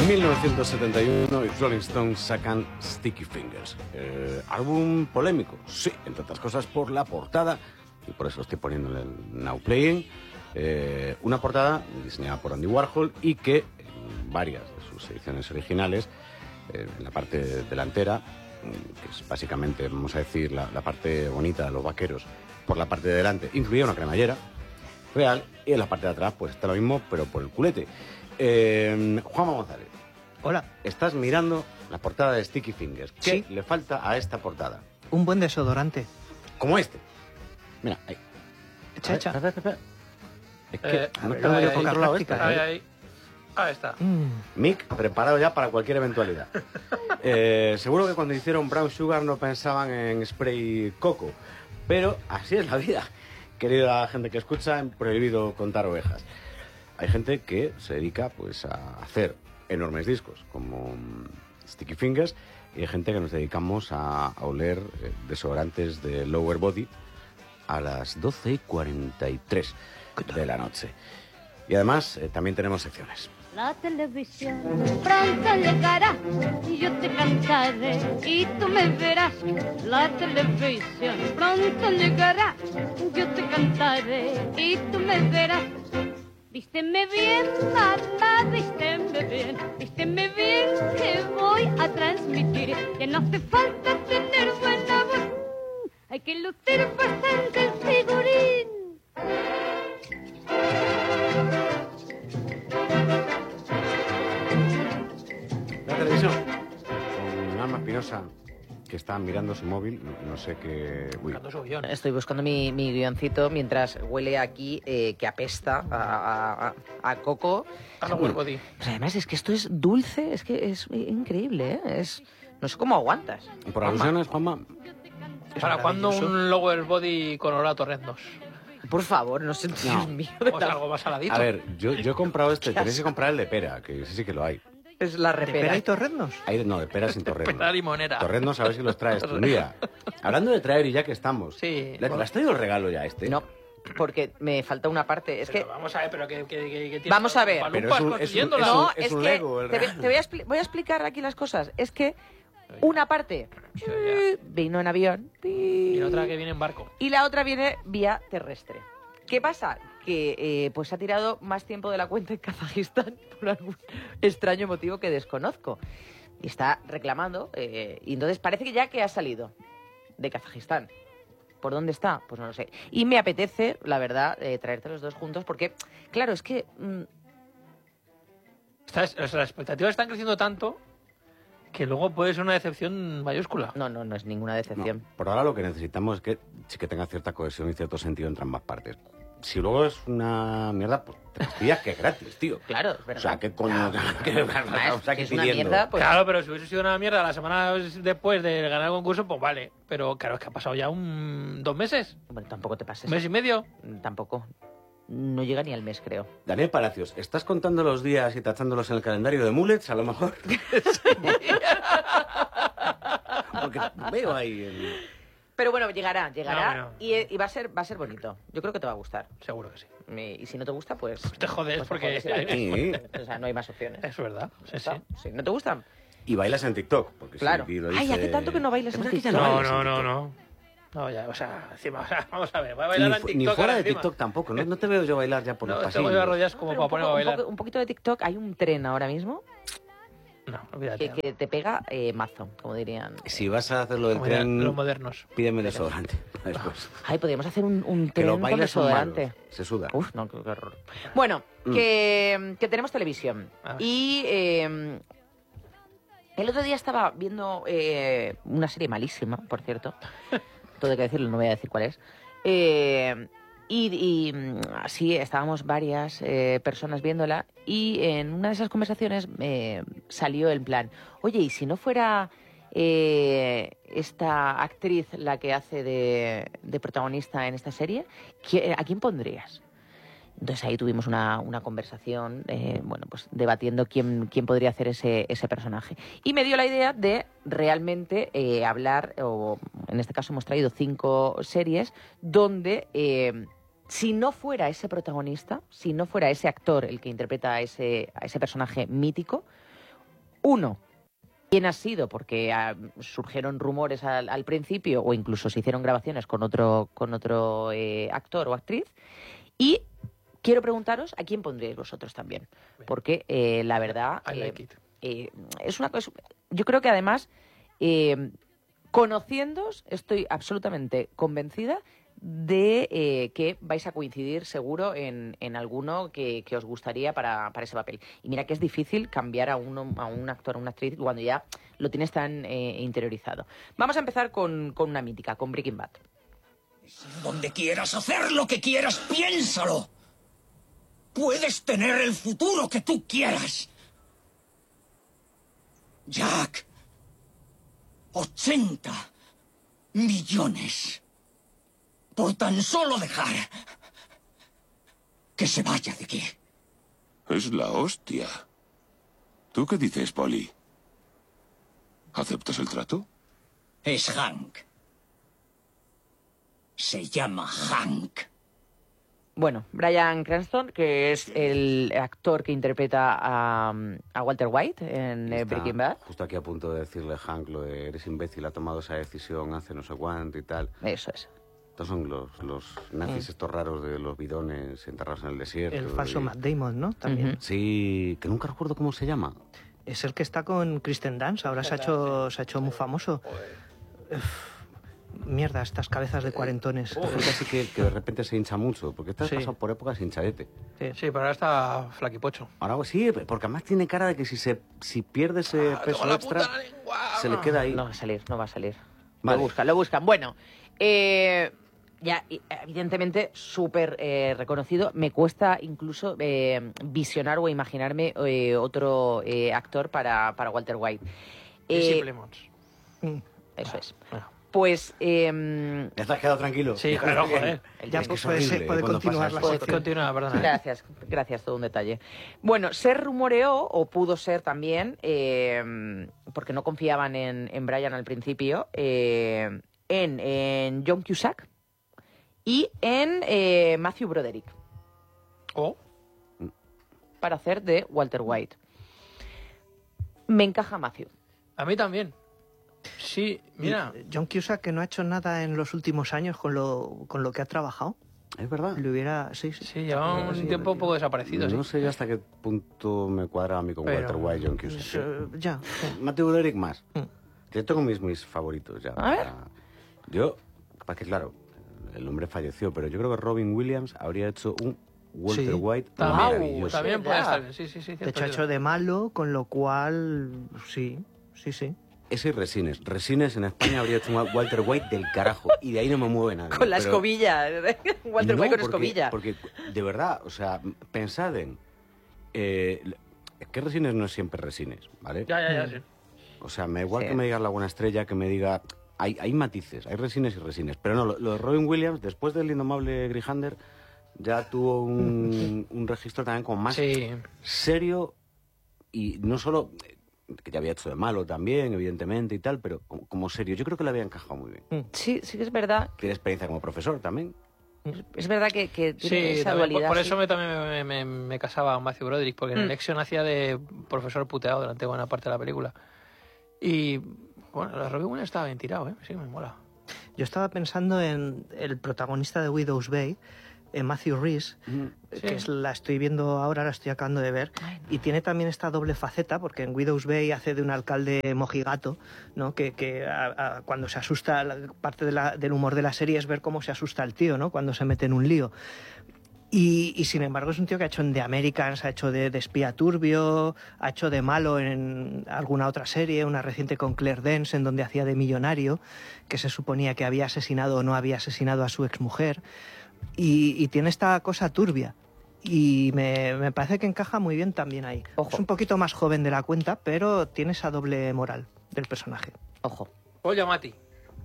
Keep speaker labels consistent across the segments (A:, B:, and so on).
A: 1971 y Rolling Stones sacan Sticky Fingers. Álbum polémico, sí, entre otras cosas por la portada, y por eso estoy poniéndole el Now Playing. Una portada diseñada por Andy Warhol y que en varias de sus ediciones originales, en la parte delantera, que es básicamente, vamos a decir, la parte bonita de los vaqueros, por la parte de delante incluía una cremallera real, y en la parte de atrás pues está lo mismo, pero por el culete. Juanma González.
B: Hola.
A: Estás mirando la portada de Sticky Fingers. ¿Qué
B: Sí.
A: le falta a esta portada?
B: Un buen desodorante.
A: Como este. Mira, ahí.
B: Echa, echa.
A: Espera. Es que no
B: ver,
A: tengo
B: ahí,
A: yo
B: ahí,
A: controlado
B: práctica,
A: esto.
C: Ahí. Ahí está.
A: Mick, preparado ya para cualquier eventualidad. Seguro que cuando hicieron Brown Sugar no pensaban en spray coco, pero así es la vida. Querida gente que escucha, en Prohibido Contar Ovejas. Hay gente que se dedica pues a hacer enormes discos, como Sticky Fingers, y hay gente que nos dedicamos a oler desodorantes de Lower Body a las 12:43 de la noche. Y además también tenemos secciones.
D: La televisión pronto llegará y yo te cantaré y tú me verás. La televisión pronto llegará, yo te cantaré y tú me verás. Vísteme bien, mamá, vísteme bien que voy a transmitir. Que no hace falta tener buena voz, hay que lucir bastante el figurín.
A: La televisión, con Alma Espinosa, que está mirando su móvil, no sé qué... Uy.
C: Buscando su guión.
E: Estoy buscando mi guioncito mientras huele aquí que apesta a coco.
C: A Lower Body.
E: Pero además es que esto es dulce, es que es increíble, ¿eh? No sé cómo aguantas.
A: Por alusiones, Juanma,
C: ¿Para cuándo
B: maravilloso.
C: un Lower Body con olor a torrendos?
E: Por favor, no sé, Dios mío. de
C: O sea,
E: tal-
C: algo más saladito.
A: a ver, yo he comprado este, tenéis que comprar el de pera, que sí que lo hay.
E: Es la
B: ¿De
E: repera.
B: pera y torreznos?
A: Hay, no, de pera sin torreznos.
C: Pera limonera.
A: Torreznos, a ver si los traes tú. Mira, hablando de traer y ya que estamos,
C: Sí.
A: ¿le has traído el regalo ya este?
E: No, porque me falta una parte. Es
C: Pero
E: que...
C: vamos a ver, pero que tiene
E: Vamos a ver.
A: Pero
C: palumpas
A: es un-
C: construyéndola.
E: No,
A: es
E: es
A: un
E: que
A: Lego, el regalo.
E: te voy a explicar aquí las cosas. Es que una parte vino en avión
C: Y la otra que viene en barco.
E: y la otra viene vía terrestre. ¿Qué pasa? Que pues ha tirado más tiempo de la cuenta en Kazajistán por algún extraño motivo que desconozco. Y está reclamando, y entonces parece que ya que ha salido de Kazajistán. ¿Por dónde está? Pues no lo sé. Y me apetece, la verdad, traerte los dos juntos porque, claro, es que...
C: Las expectativas están creciendo tanto que luego puede ser una decepción mayúscula.
E: no es ninguna
A: No,
E: decepción.
A: por ahora lo que necesitamos es que sí que tenga cierta cohesión y cierto sentido entre ambas partes. Si luego es una mierda, pues te fastidias que es gratis, tío.
E: Claro, es verdad.
A: O sea, ¿qué coño? O sea,
E: que
A: ¿qué
E: es una
A: pidiendo?
E: mierda, pues...
C: Claro, pero si hubiese sido una mierda la semana después de ganar el concurso, pues vale. Pero claro, es que ha pasado ya 2 meses,
E: Bueno, tampoco te pases.
C: un mes y medio.
E: Tampoco. No llega ni al mes, creo.
A: Daniel Palacios, ¿estás contando los días y tachándolos en el calendario de Mullets, a lo mejor? Porque veo ahí el...
E: Pero bueno, llegará
C: No, bueno.
E: y va a ser bonito. Yo creo que te va a gustar.
C: Seguro que sí.
E: Y si no te gusta, pues...
C: Te jodes
E: pues
C: porque...
E: jodes y la-
A: Sí.
E: O sea, no hay más opciones.
C: Es verdad. Sí, sí.
E: Sí, ¿no te gustan?
A: Y bailas en TikTok. Porque
E: Claro.
A: si lo
E: Ay,
A: dice-
E: hace tanto que no bailas
A: Es
E: en
A: verdad que ya
E: TikTok.
C: No,
A: bailas en
C: no,
A: TikTok.
C: no. No, ya, o sea, encima, o sea, vamos a ver, voy a bailar en TikTok.
A: Ni fuera
C: ahora
A: de
C: encima.
A: TikTok tampoco. No te veo yo bailar ya por
C: No,
A: los
C: tengo
A: pasillos.
C: yo rodillas como
E: Pero
C: para ponerme a bailar.
E: un poquito de TikTok. Hay un tren ahora mismo
C: No, olvídate.
E: que te pega mazo, como dirían.
A: Si vas a hacer lo del
C: Como dirán
A: tren,
C: los modernos.
A: pídeme desodorante. Después.
E: Ay, podríamos hacer un
A: Que
E: tren
A: los
E: con
A: bailes son
E: desodorante.
A: malos. Se suda.
E: Uf, no, qué horror. Bueno, que tenemos televisión.
C: A ver.
E: Y el otro día estaba viendo una serie malísima, por cierto. Todo hay que decirlo, no voy a decir cuál es. Y así estábamos varias personas viéndola y en una de esas conversaciones salió el plan, oye, ¿y si no fuera esta actriz la que hace de protagonista en esta serie, ¿a quién pondrías? Entonces ahí tuvimos una conversación, bueno, pues debatiendo quién podría hacer ese personaje. Y me dio la idea de realmente hablar, o en este caso hemos traído 5 series, donde si no fuera ese protagonista, si no fuera ese actor el que interpreta a ese personaje mítico, Uno, ¿quién ha sido? Porque surgieron rumores al principio o incluso se hicieron grabaciones con otro actor o actriz. Y quiero preguntaros a quién pondríais vosotros también. Porque la verdad
C: I like it.
E: es una cosa... Yo creo que además, conociéndoos, estoy absolutamente convencida de que vais a coincidir seguro en alguno que os gustaría para ese papel. Y mira que es difícil cambiar a un actor o una actriz cuando ya lo tienes tan interiorizado. Vamos a empezar con una mítica, con Breaking Bad.
F: Donde quieras hacer lo que quieras, piénsalo. Puedes tener el futuro que tú quieras. Jack, 80 millones. Por tan solo dejar que se vaya de aquí.
G: Es la hostia. ¿Tú qué dices, Polly? ¿Aceptas el trato?
F: Es Hank. Se llama Hank.
E: Bueno, Bryan Cranston, que es el actor que interpreta a Walter White en
A: Está
E: Breaking Bad.
A: justo aquí a punto de decirle Hank lo de eres imbécil, ha tomado esa decisión hace no sé cuánto y tal.
E: Eso es.
A: Estos son los nazis estos raros de los bidones enterrados en el desierto.
B: El falso
A: y-
B: Matt Damon, ¿no? También.
E: Ujú.
A: Sí, que nunca recuerdo cómo se llama.
B: Es el que está con Kristen Dunst, ahora se ha hecho muy famoso. Mierda, estas cabezas de cuarentones.
A: Es así que de repente se hincha mucho, porque estás
C: Sí.
A: pasado por épocas hinchadete.
C: Sí, pero ahora está flaquipocho.
A: Ahora sí, porque además tiene cara de que si pierde ese peso
C: toma la
A: extra,
C: puta lengua.
A: se le queda ahí.
E: No va a salir, no va a salir.
A: Vale.
E: Lo buscan. Bueno, ya evidentemente súper reconocido. Me cuesta incluso visionar o imaginarme otro actor para Walter White.
C: Jesse Plemons.
E: Eso es.
C: Bueno.
E: Pues
A: ¿Ya te has quedado tranquilo?
C: Sí, claro, joder.
B: Ya
A: Es que es
B: puede
A: horrible
B: puede
A: cuando
B: continuar
A: pasa
B: la
A: eso.
B: sección.
C: Continúa, perdona.
E: gracias, todo un detalle. Bueno, se rumoreó, o pudo ser también, porque no confiaban en Bryan al principio, en John Cusack y en Matthew Broderick
C: Oh,
E: para hacer de Walter White. Me encaja Matthew.
C: a mí también. Sí, mira.
B: John Cusack, que no ha hecho nada en los últimos años con lo que ha trabajado.
A: Es verdad.
B: Le hubiera... Sí, sí.
C: Sí, lleva un tiempo un poco desaparecido,
A: No
C: sí.
A: sé yo hasta qué punto me cuadra a mí con
C: Pero-
A: Walter White, John
B: Pues,
A: Cusack.
B: ya.
A: Matthew Broderick más.
B: Mm.
A: Yo tengo mis favoritos ya.
E: A ver.
A: Yo, para que claro, el hombre falleció, pero yo creo que Robin Williams habría hecho un Walter
B: Sí.
A: White
C: También
A: maravilloso.
E: ¿verdad?
C: puede estar bien. Sí,
B: De
C: cierto,
B: hecho, ha hecho de malo, con lo cual... Sí.
A: Ese y Resines. Resines en España habría hecho un Walter White del carajo. Y de ahí no me mueve nada.
E: Con la
A: Pero-
E: escobilla. Walter
A: No,
E: White con
A: porque-
E: escobilla.
A: Porque, de verdad, o sea, pensad en... es que Resines no es siempre Resines, ¿vale?
C: Ya, sí.
A: O sea, me da igual
E: Sí.
A: que me digas Laguna Estrella, que me diga... Hay matices, hay Resines y Resines. Pero no, lo de Robin Williams, después del indomable Grijander, ya tuvo un registro también como más
C: Sí.
A: serio y no solo... que ya había hecho de malo también, evidentemente, y tal, pero como serio. Yo creo que le había encajado muy bien.
E: Sí que es verdad.
A: Tiene experiencia como profesor también.
E: Es verdad que tiene
C: Sí,
E: esa
C: también,
E: dualidad.
C: por
E: sí.
C: eso también me casaba a Matthew Broderick, porque en Election hacía de profesor puteado durante buena parte de la película. Y bueno, la Robin Williams estaba bien tirado, ¿eh? Sí, me mola.
B: Yo estaba pensando en el protagonista de Widow's Bay, Matthew Rhys, que la estoy viendo ahora, la estoy acabando de ver,
E: Ay, no.
B: y tiene también esta doble faceta, porque en Widow's Bay hace de un alcalde mojigato, ¿no? Que cuando se asusta, parte del humor de la serie es ver cómo se asusta el tío, ¿no? Cuando se mete en un lío. Y sin embargo es un tío que ha hecho en The Americans, ha hecho de espía turbio, ha hecho de malo en alguna otra serie, una reciente con Claire Danes, en donde hacía de millonario, que se suponía que había asesinado o no había asesinado a su exmujer. Y tiene esta cosa turbia. Y me parece que encaja muy bien también ahí.
E: Ojo.
B: Es un poquito más joven de la cuenta, pero tiene esa doble moral del personaje.
E: Ojo.
C: Paul Giamatti.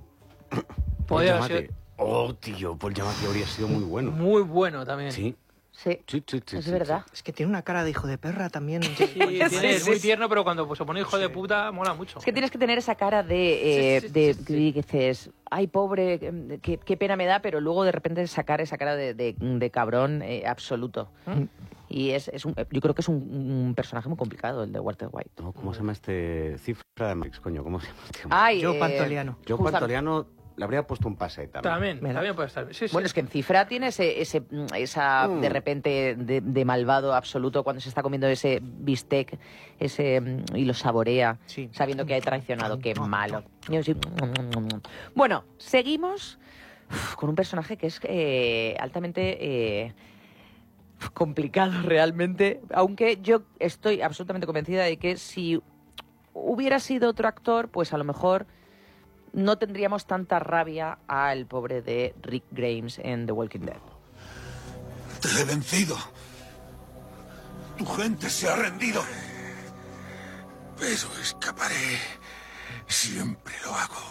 A: Paul
C: Podría haber
A: Giamatti. Oh, tío, Paul Giamatti habría sido muy bueno.
C: Muy bueno también.
A: Sí.
E: Sí,
A: Sí,
E: es verdad.
B: Es que tiene una cara de hijo de perra también.
C: Sí, es muy tierno, pero cuando se pone hijo de puta, mola mucho.
E: Es que tienes que tener esa cara de que dices, ay, pobre, qué pena me da, pero luego de repente sacar esa cara de cabrón absoluto. Y yo creo que es un personaje muy complicado, el de Walter White.
A: No, ¿cómo se llama este cifra de Max, coño? ¿Cómo se llama este hombre?
E: Ay,
B: Joe Pantoliano.
A: Yo Pantoliano le habría puesto un pase también.
C: También puede estar. Sí, sí.
E: Bueno, es que en Cifra tiene esa de repente de malvado absoluto cuando se está comiendo ese bistec y lo saborea,
B: Sí.
E: sabiendo que ha traicionado. Qué malo. Yo sí. Bueno, seguimos con un personaje que es altamente complicado realmente, aunque yo estoy absolutamente convencida de que si hubiera sido otro actor, pues a lo mejor no tendríamos tanta rabia al pobre de Rick Grimes en The Walking Dead.
F: Te he vencido. Tu gente se ha rendido. Pero escaparé. Siempre lo hago.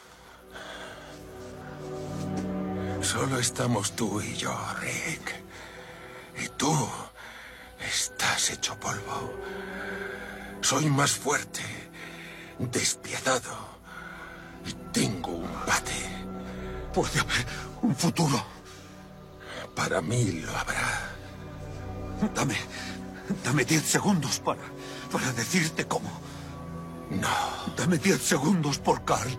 F: Solo estamos tú y yo, Rick. Y tú estás hecho polvo. Soy más fuerte, despiadado. Y tengo un bate. Puede haber un futuro. Para mí lo habrá. Dame 10 segundos para decirte cómo. No. Dame 10 segundos por Carl.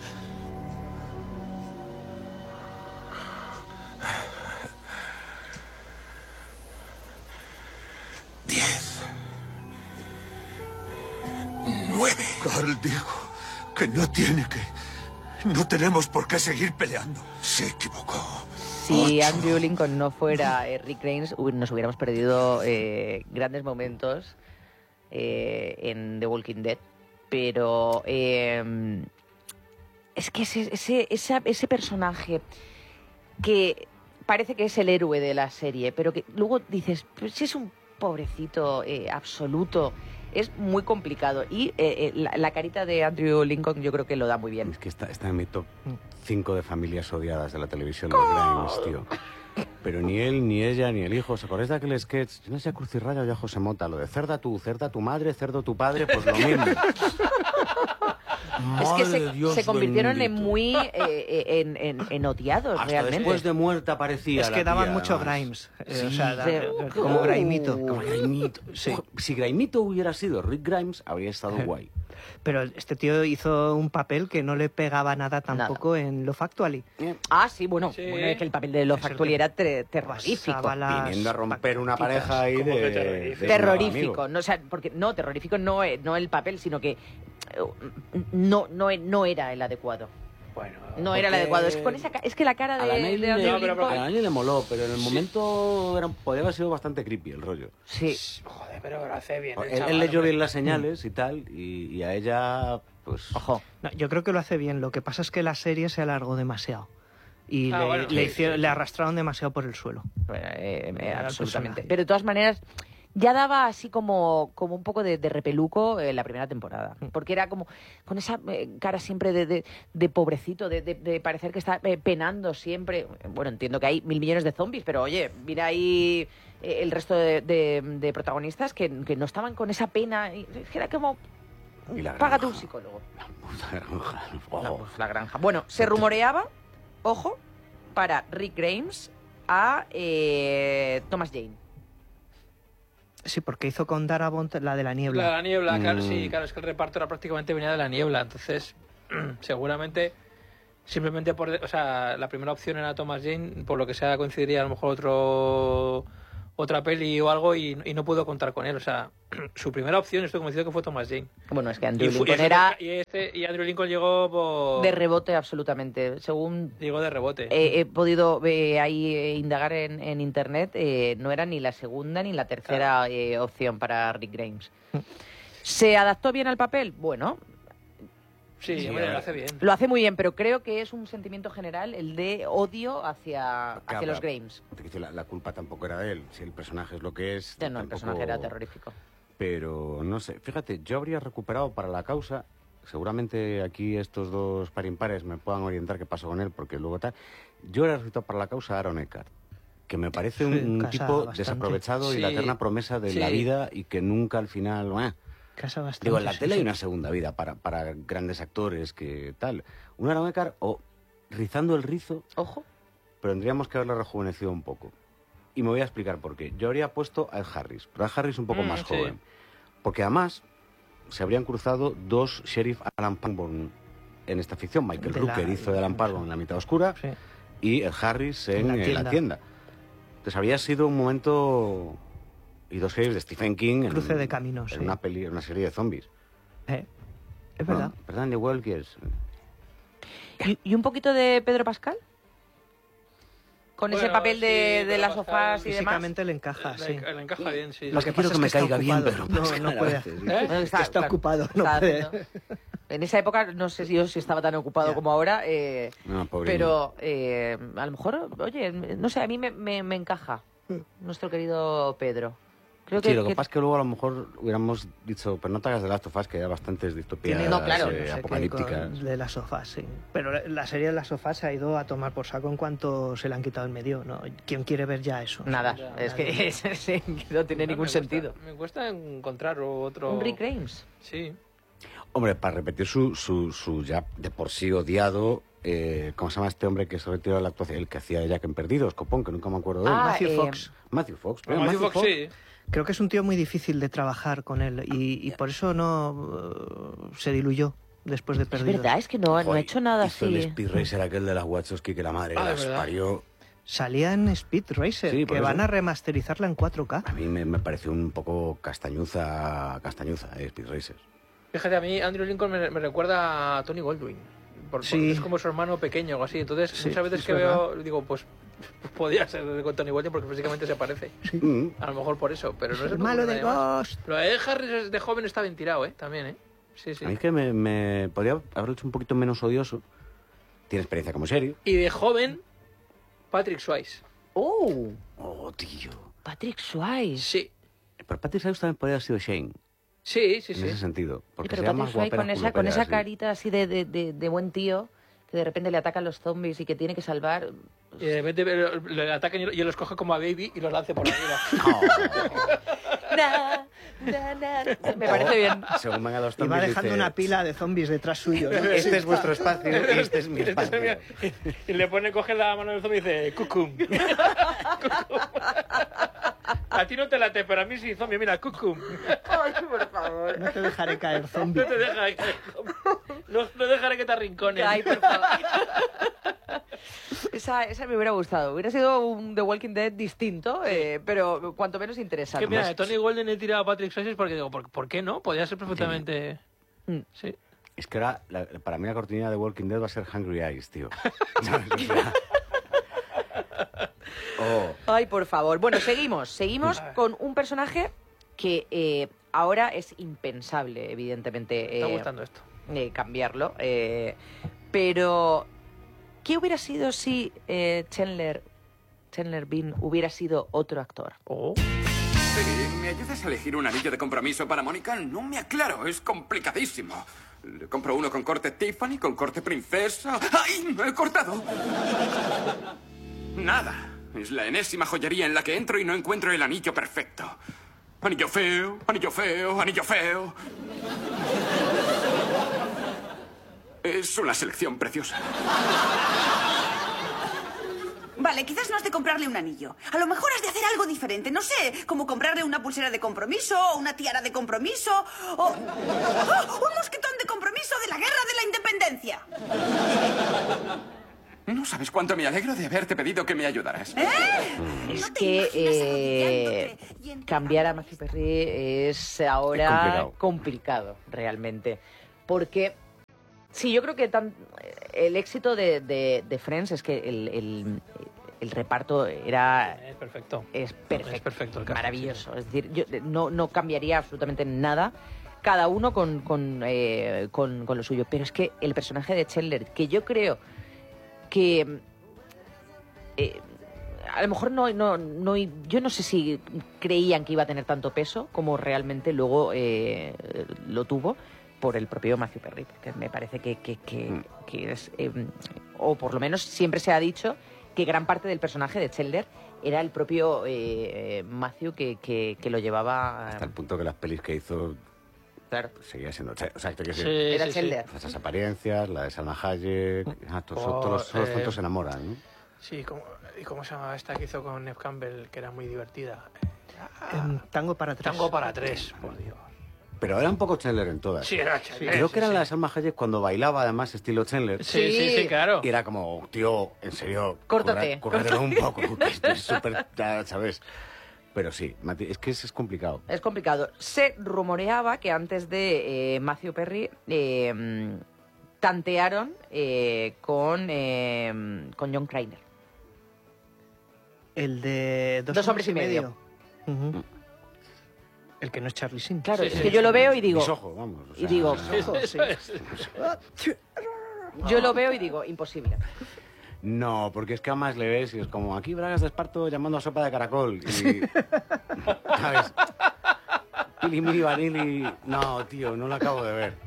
F: Carl dijo que no tenemos por qué seguir peleando. Se equivocó.
E: Si Andrew Lincoln no fuera Rick Grimes, nos hubiéramos perdido grandes momentos en The Walking Dead. Pero es que ese personaje que parece que es el héroe de la serie, pero que luego dices, pues si es un pobrecito absoluto. Es muy complicado. Y la carita de Andrew Lincoln yo creo que lo da muy bien.
A: Es que está en mi top 5 de familias odiadas de la televisión, los Grimes, tío. Pero ni él, ni ella, ni el hijo. ¿Os acordáis de aquel sketch? Yo no sé a Crucirraya o ya José Mota, lo de cerda tu madre, cerdo tu padre, pues lo mismo.
E: Es que
A: Dios
E: se convirtieron
A: bendito.
E: en muy en odiados
A: Hasta
E: realmente.
A: después de muerta aparecía.
B: Es
A: la
B: que daban
A: tía,
B: mucho
A: además.
B: Grimes.
A: Sí,
B: O sea,
E: sí.
B: como Grimito.
A: Como Graimito.
B: Sí.
A: Si Graimito hubiera sido Rick Grimes, habría estado guay.
B: Pero este tío hizo un papel que no le pegaba nada tampoco en Love Actually.
E: Ah, sí, bueno,
C: Sí.
E: bueno, es que el papel de Love
B: Es el
E: Actually
B: que
E: era terrorífico.
B: pasaba las
A: Viniendo a romper una
B: paquitas.
A: pareja ahí
C: ¿Cómo que
A: de...
C: terrorífico?
A: de
E: Terrorífico,
A: amigo.
E: no, o sea, porque no, terrorífico no el papel, sino que no era el adecuado.
C: Bueno,
E: No era el
A: Porque-
E: adecuado. Es que la cara
A: A la
E: de
A: Nelly
E: Andrew
C: No, pero
E: Lincoln-
A: a la Nelly le moló, pero en el momento podía haber sido bastante creepy el rollo.
E: Sí.
C: joder, pero lo hace bien. el
A: Él
C: chaval,
A: leyó
C: hombre.
A: bien las señales y tal, y a ella, pues...
E: Ojo.
B: No, yo creo que lo hace bien. Lo que pasa es que la serie se alargó demasiado. Y
C: Ah, bueno, sí, sí.
B: le arrastraron demasiado por el suelo.
E: Absolutamente.
B: personaje.
E: Pero de todas maneras, ya daba así como un poco de repeluco la primera temporada. Porque era como con esa cara siempre de pobrecito, de parecer que está penando siempre. Bueno, entiendo que hay 1.000 millones de zombies, pero oye, mira ahí el resto de protagonistas que no estaban con esa pena. Y era como,
A: Y la
E: págate un
A: granja.
E: psicólogo.
A: Puta granja.
E: No,
A: Ojo.
E: pues la granja. Bueno, se rumoreaba, ojo, para Rick Grimes a Thomas Jane.
B: Sí, porque hizo con Darabont la de la niebla.
C: La niebla, claro,
A: Mm.
C: sí, claro, es que el reparto era prácticamente venía de la niebla, entonces seguramente simplemente o sea, la primera opción era Thomas Jane, por lo que sea coincidiría a lo mejor otra peli o algo y no pudo contar con él, o sea, su primera opción estoy convencido que fue Thomas Jane.
E: Bueno, es que Andrew
C: fu-
E: Lincoln era
C: y Andrew Lincoln llegó
E: de rebote absolutamente. Según
C: llegó de rebote.
E: he podido ahí indagar en internet, no era ni la segunda ni la tercera opción para Rick Grimes. ¿Se adaptó bien al papel? Bueno,
C: sí,
A: sí,
C: hombre,
A: a ver.
C: lo hace bien.
E: lo hace muy bien, pero creo que es un sentimiento general el de odio hacia
A: Claro,
E: los
A: pero-
E: Grimes.
A: te quiero decir, la culpa tampoco era de él. Si el personaje es lo que es...
E: No, el
A: tampoco-
E: personaje era terrorífico.
A: Pero, no sé, fíjate, yo habría recuperado para la causa... Seguramente aquí estos dos parimpares me puedan orientar qué pasó con él, porque luego tal... Yo habría recuperado para la causa a Aaron Eckhart. que me parece
B: Sí,
A: un
B: casa
A: tipo
B: bastante.
A: desaprovechado y la
C: Sí.
A: eterna promesa de
C: Sí.
A: la vida y que nunca al final...
B: Casa bastante.
A: Digo, en la
B: sí,
A: tele
B: sí.
A: hay una segunda vida para grandes actores que tal. Un Aaron Eckhart o rizando el rizo,
E: Ojo.
A: pero tendríamos que haberlo rejuvenecido un poco. Y me voy a explicar por qué. Yo habría puesto a Ed Harris, pero Ed Harris un poco más
C: sí.
A: joven. Porque además se habrían cruzado dos sheriff Alan Pangborn en esta ficción. Michael
B: De la-
A: Rooker hizo de Alan Pangborn en La mitad oscura
B: Sí.
A: y Ed Harris en
B: La
A: La
B: tienda.
A: tienda. Entonces habría sido un momento... Y dos sheriffs de Stephen King en,
B: Cruce de caminos,
A: en
B: sí.
A: una serie de zombies.
B: Es verdad.
A: Perdón, de Walkers.
E: ¿Y un poquito de Pedro Pascal? Con ese
C: Bueno,
E: papel de
C: sí, Pedro
E: las
C: Pascal
E: sofás y demás.
B: Físicamente le encaja, sí.
C: Le encaja bien, sí.
A: Lo que
B: pasa
A: quiero que me
B: es que está
A: caiga bien,
B: ocupado.
A: pero
B: No puede.
A: a veces, sí.
C: ¿Eh?
E: Bueno,
B: Está
E: claro,
B: ocupado, no
E: está
B: puede.
E: haciendo. En esa época no sé si yo si estaba tan ocupado
B: Ya.
E: como ahora,
A: No, pobre
E: pero a lo mejor, oye, no sé, a mí me encaja nuestro querido Pedro. Creo
A: Sí, lo que pasa es que luego a lo mejor hubiéramos dicho, pero no te hagas de Last of Us, que hay bastantes distopías
B: Tiene-
E: No, claro,
B: no sé qué
A: apocalípticas.
B: de las sofás, sí. Pero la serie de las sofás se ha ido a tomar por saco en cuanto se le han quitado el medio, ¿no? ¿Quién quiere ver ya eso?
E: Nada,
C: Ya,
E: es que sí, no tiene ningún sentido.
C: Me cuesta encontrar otro...
E: Un Rick Grimes.
C: Sí.
A: Hombre, para repetir su ya de por sí odiado, ¿cómo se llama este hombre que se retiró de la actuación? El que hacía Jack en Perdidos, Copón, que nunca me acuerdo de él.
B: Matthew Fox.
A: Matthew Fox.
C: Pero Matthew Fox, sí.
B: Creo que es un tío muy difícil de trabajar con él y por eso no se diluyó después de
E: Es
B: Perdidos.
E: verdad, es que no ha
A: Joder,
E: hecho nada
A: hizo
E: así.
A: el Speed Racer aquel de las Wachowski que la madre
C: Ah,
A: las
C: es verdad.
A: parió.
B: Salía en Speed Racer,
A: Sí, por
B: que
A: eso.
B: van a remasterizarla en 4K.
A: A mí me pareció un poco castañuza, Speed Racer.
C: Fíjate, a mí Andrew Lincoln me recuerda a Tony Goldwyn.
B: Sí.
C: Es como su hermano pequeño o algo así. Entonces,
B: Sí,
C: muchas veces
B: es
C: que
B: verdad.
C: veo, digo, pues podría ser con Tony Goldwyn porque físicamente se parece.
A: Mm.
C: A lo mejor por eso, pero no es
B: El malo de
C: nadie más.
B: Ghost.
C: Lo de Harris de joven está bien tirado, ¿eh? También, ¿eh? Sí, sí.
A: A mí es que me podría haberlo hecho un poquito menos odioso. Tiene experiencia como serio.
C: Y de joven, Patrick Swayze.
E: ¡Oh!
A: Oh, tío.
E: Patrick Swayze.
C: Sí.
A: Pero Patrick Swayze también podría haber sido Shane,
C: Sí, sí,
A: en
C: sí.
A: ese sentido.
E: Sí,
A: Porque
E: pero
A: sería
E: Patrick
A: más
E: Swayze
A: guapera
E: con esa
A: culupera, sí.
E: carita así de buen tío, que de repente le atacan los zombies y que tiene que salvar.
C: Y de repente le atacan y los coge como a Baby y los lance por arriba.
E: Na, na, na. Me parece bien.
A: Según vengan los
B: Y va
A: zombies,
B: dejando
A: dice,
B: una pila de zombies detrás suyo. ¿no?
A: Este es vuestro espacio y este es mi
C: Este es
A: espacio.
C: el- y le pone, coge la mano del zombie y dice, cucum. A ti no te late, pero a mí sí, zombie, mira, cucum.
E: Ay, por favor.
B: No te dejaré caer, zombie.
C: No te dejaré que, no dejaré que te arrincones.
E: Ay, por favor. Esa me hubiera gustado. Hubiera sido un The Walking Dead distinto, pero cuanto menos interesante.
C: Que mira, de Tony Golden he tirado a Patrick Swayze porque digo, ¿por qué no? Podría ser perfectamente...
E: Mm.
C: Sí.
A: Es que ahora, para mí la cortina de Walking Dead va a ser Hungry Eyes, tío. ¿Sabes? O sea, oh,
E: Ay, por favor. Bueno, seguimos con un personaje que ahora es impensable, evidentemente,
C: Me está gustando esto.
E: cambiarlo. Pero, ¿qué hubiera sido si Chandler Bing hubiera sido otro actor?
C: Oh.
H: Peggy, ¿me ayudas a elegir un anillo de compromiso para Mónica? No me aclaro, es complicadísimo. Le compro uno con corte Tiffany, con corte princesa. ¡Ay, me he cortado! Nada. Es la enésima joyería en la que entro y no encuentro el anillo perfecto. Anillo feo, anillo feo, anillo feo. Es una selección preciosa.
I: Vale, quizás no has de comprarle un anillo. A lo mejor has de hacer algo diferente. No sé, como comprarle una pulsera de compromiso, o una tiara de compromiso, o... ¡Oh! ¡Un mosquetón de compromiso de la Guerra de la Independencia!
H: No sabes cuánto me alegro de haberte pedido que me ayudaras.
E: Es
I: ¿No te
E: que
I: imaginas arrodillándote y enterrando-
E: cambiar a Matthew Perry es ahora complicado, realmente. Porque, sí, yo creo que el éxito de Friends es que el reparto era...
C: Es perfecto.
E: Es perfecto,
C: Es perfecto el casting,
E: maravilloso. Es decir, yo no cambiaría absolutamente nada, cada uno con lo suyo. Pero es que el personaje de Chandler, que yo creo que a lo mejor yo no sé si creían que iba a tener tanto peso como realmente luego lo tuvo por el propio Matthew Perry, porque me parece que es, o por lo menos siempre se ha dicho que gran parte del personaje de Chandler era el propio Matthew que lo llevaba...
A: Hasta el punto que las pelis que hizo
E: Claro.
A: seguía siendo... O sea, que
C: Sí,
E: Era
C: sí,
E: Chandler.
A: esas apariencias, la de Salma Hayek... todos los tontos se enamoran, ¿no?
C: Sí, ¿y cómo se llamaba esta que hizo con Neve Campbell, que era muy divertida?
B: Tango para tres.
C: Tango para tres, por Dios.
A: Pero era un poco Chandler en todas.
C: Sí, era Chandler.
A: Creo
C: sí,
A: que era
C: sí.
A: la de Salma Hayek cuando bailaba, además, estilo Chandler.
C: Sí, sí, sí, claro.
A: Y era como, tío, en serio...
E: Córtate.
A: Córtatelo un poco, porque esto es súper... ¿Sabes? Pero sí, es que es complicado.
E: Es complicado. Se rumoreaba que antes de Matthew Perry tantearon con John Kramer.
B: El de
E: Dos hombres y medio.
B: Ujú. El que no es Charlie Sheen.
E: Claro,
C: Sí,
E: es
C: sí,
E: que
C: sí.
E: yo lo veo y digo...
A: Mis ojos, vamos. o
E: Y
A: sea,
E: digo,
A: no.
C: Eso es.
E: yo lo veo y digo, imposible.
A: No, porque es que además le ves y es como, aquí Bragas de Esparto llamando a sopa de caracol. Y, ¿sabes? Pili, mili, vanili... No, tío, no lo acabo de ver.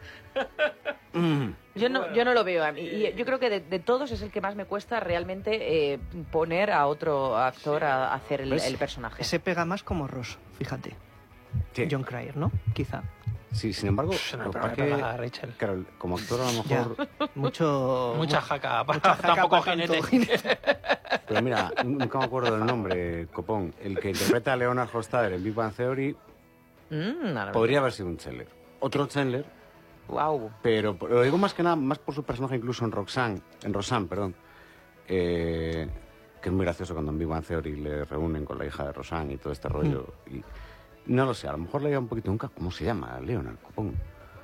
E: Yo no lo veo a mí. Y yo creo que de todos es el que más me cuesta realmente poner a otro actor a hacer el personaje.
B: Se pega más como Ross, fíjate.
A: Sí.
B: John Cryer, ¿no? Quizá.
A: Sí, sin embargo,
C: No,
A: lo que
C: pero
A: pasa
C: me
A: que,
C: pega a Rachel.
A: claro, como actor a lo
B: Ya.
A: mejor...
C: Mucha jaca,
B: mucha jaca
C: tampoco
B: para tanto
C: jinete.
A: Pero mira, nunca me acuerdo del nombre, Copón. El que interpreta a Leonard Hofstadter en Big Bang Theory podría haber sido un Chandler. Otro Chandler,
E: Wow.
A: pero lo digo más que nada, más por su personaje incluso en Roseanne, perdón. Que es muy gracioso cuando en Big Bang Theory le reúnen con la hija de Roseanne y todo este rollo. Y no lo sé, a lo mejor le digo un poquito nunca. ¿Cómo se llama? Leonard, Copón.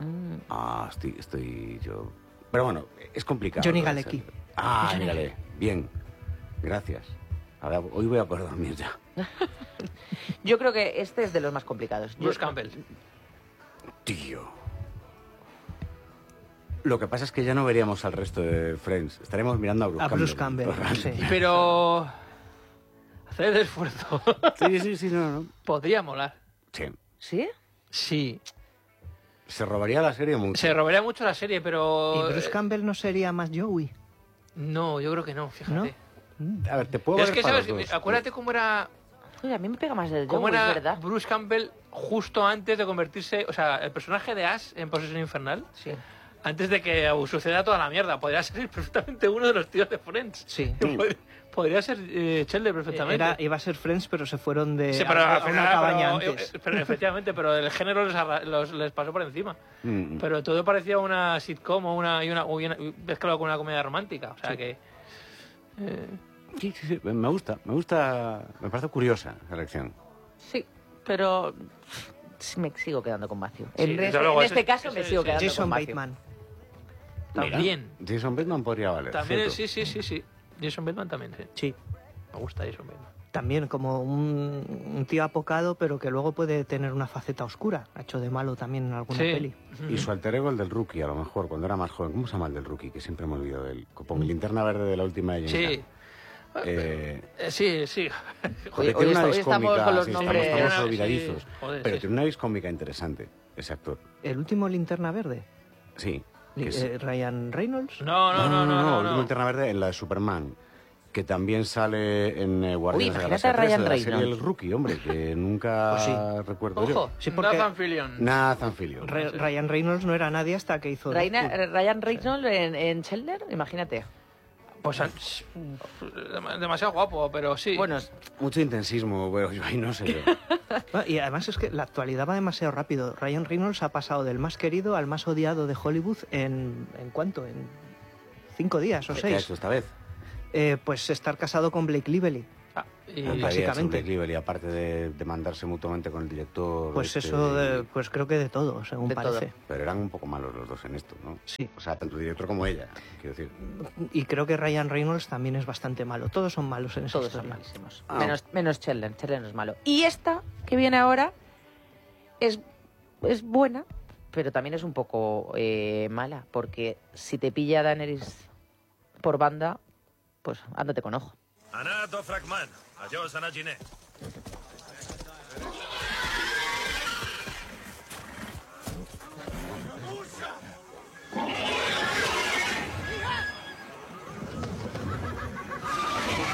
A: Estoy yo... Pero bueno, es complicado.
B: Johnny
A: lo de
B: Galecki.
A: Chandler. Mírale. Bien. Gracias. Ahora, hoy voy a poder dormir ya.
E: Yo creo que este es de los más complicados.
C: Bruce Campbell.
A: Tío. Lo que pasa es que ya no veríamos al resto de Friends. Estaremos mirando a Bruce
B: A
A: Campbell.
B: Bruce Campbell,
A: todo el rato.
B: sí.
C: Pero... hacer el esfuerzo.
A: Sí, no.
C: Podría molar.
A: Sí.
E: ¿Sí?
C: Sí.
A: Se robaría la serie mucho.
C: Se robaría mucho la serie, pero...
B: ¿Y Bruce Campbell no sería más Joey?
C: No, yo creo que no, fíjate.
A: A ver, te puedo
C: Es
A: ver
C: que,
A: para
C: ¿sabes?
A: los dos.
C: Acuérdate cómo era...
E: Oye, a mí me pega más el
C: ¿Cómo
E: Joey, es
C: era
E: verdad.
C: Bruce Campbell justo antes de convertirse... O sea, el personaje de Ash en Posesión Infernal,
E: Sí.
C: antes de que sucediera toda la mierda, podría ser perfectamente uno de los tíos de Friends.
B: Sí.
C: Podría ser Chandler perfectamente.
B: Iba a ser Friends, pero se fueron de
C: Sí, pero
B: a
C: al
B: una
C: final,
B: cabaña
C: pero,
B: antes.
C: pero efectivamente, pero el género les pasó por encima.
A: Mm.
C: Pero todo parecía una sitcom o una mezclado con una comedia romántica. O sea que...
A: Sí, me gusta. Me parece curiosa la elección.
E: Sí, pero sí me sigo quedando con Matthew.
C: Sí,
E: En
C: desde
E: este,
C: luego,
E: en
C: ese-
E: este caso
C: ese-
E: me sigo
C: sí.
E: quedando
B: Jason
E: con Matthew.
B: Bateman.
C: También.
A: Jason Bateman podría valer.
C: También,
A: cierto.
C: sí. Jason Bateman también, sí.
B: Sí.
C: Me gusta Jason Bateman.
B: También como un tío apocado, pero que luego puede tener una faceta oscura. Ha hecho de malo también en alguna
C: Sí.
B: peli.
A: Y su alter ego, el del Rookie, a lo mejor, cuando era más joven. ¿Cómo se llama el del Rookie? Que siempre me olvido de él. Con linterna verde de la última de James
C: Sí.
A: Gunn.
C: Sí.
A: Joder,
E: Hoy
A: tiene una
E: hoy
A: vis
E: estamos
A: cómica,
E: con los
A: sí,
E: nombres.
A: estamos
C: Sí,
A: olvidadizos.
C: joder,
A: Pero
C: sí.
A: tiene una vis cómica interesante, ese actor.
B: El último Linterna Verde.
A: Sí. que es-
B: Ryan Reynolds.
C: No.
A: el último Linterna Verde en la de Superman. Que también sale en Guardianes de la
E: imagínate a
A: Galaxia 3,
E: Ryan
A: de la serie
E: Reynolds.
A: El Rookie, hombre, que nunca
B: Pues sí.
A: recuerdo
C: Ojo,
A: yo.
B: Sí, porque-
C: Nathan Fillion.
A: Nathan Fillion.
B: Ryan Reynolds no era nadie hasta que hizo... Deadpool.
E: Ryan Reynolds en Chandler, imagínate.
C: Pues demasiado guapo, pero sí.
E: Bueno,
A: Mucho intensismo veo yo ahí, no sé yo.
B: Bueno, y además es que la actualidad va demasiado rápido. Ryan Reynolds ha pasado del más querido al más odiado de Hollywood ¿en cuánto? En 5 días o
A: ¿Qué ha
B: 6.
A: hecho esta vez?
B: Pues estar casado con Blake Lively.
C: Y-
B: básicamente.
A: Y aparte de mandarse mutuamente con el director.
B: Pues
A: este,
B: eso, pues creo que de todo, según
E: De todo.
B: parece.
A: Pero eran un poco malos los dos en esto, ¿no?
B: Sí.
A: O sea, tanto el director como ella, quiero decir.
B: Y creo que Ryan Reynolds también es bastante malo. Todos son malos en esa
E: todos son
B: historia.
E: malísimos.
A: Ah.
E: Menos Chandler. Chandler no es malo. Y esta que viene ahora es buena, pero también es un poco mala, porque si te pilla Daenerys por banda, pues ándate con ojo.
J: Anat o Fragman, allò és anar Giné.